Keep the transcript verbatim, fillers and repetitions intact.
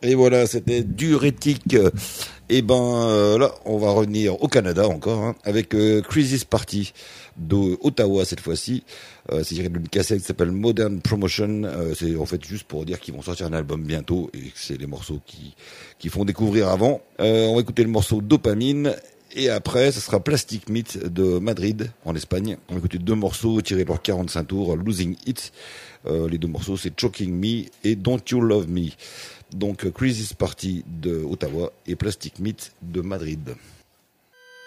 Et voilà, c'était Durétique. Et ben euh, là, on va revenir au Canada encore, hein, avec euh, Crisis Party d'Ottawa cette fois-ci. Euh, c'est tiré d'une cassette qui s'appelle Modern Promotion. Euh, c'est en fait juste pour dire qu'ils vont sortir un album bientôt et que c'est les morceaux qui qui font découvrir avant. Euh, on va écouter le morceau Dopamine. Et après, ce sera Plastic Meat de Madrid, en Espagne. On va écouter deux morceaux tirés de leurs quarante-cinq tours, Losing It. Euh, les deux morceaux, c'est Choking Me et Don't You Love Me. Donc, Crisis Party de Ottawa et Plastic Meat de Madrid.